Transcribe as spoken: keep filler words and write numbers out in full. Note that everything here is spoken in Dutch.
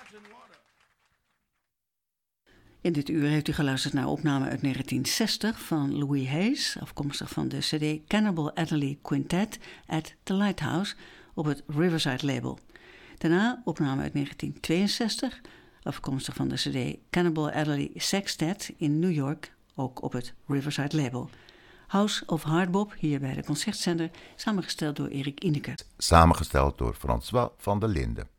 In dit uur heeft u geluisterd naar opname uit negentien zestig van Louis Hayes, afkomstig van de cd Cannibal Adderley Quintet at the Lighthouse op het Riverside label. Daarna opname uit negentien tweeënzestig, afkomstig van de cd Cannibal Adderley Sextet in New York, ook op het Riverside label. House of Hardbop, hier bij de Concertzender, samengesteld door Erik Ineke. Samengesteld door François van der Linden.